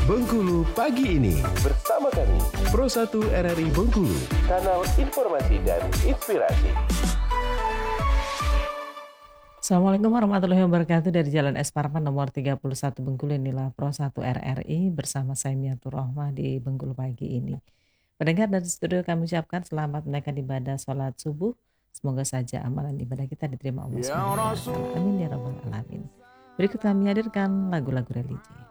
Bengkulu pagi ini Bersama kami, Pro 1 RRI Bengkulu. kanal informasi dan inspirasi. Assalamualaikum warahmatullahi wabarakatuh. Dari Jalan Es Parman nomor 31 Bengkulu, inilah Pro 1 RRI bersama saya Miatur Rohmah di Bengkulu pagi ini. Pendengar dari studio kami ucapkan selamat menaikkan ibadah sholat subuh. Semoga saja amalan ibadah kita diterima Allah SWT. Amin ya rabbal alamin. Berikut kami hadirkan lagu-lagu religi.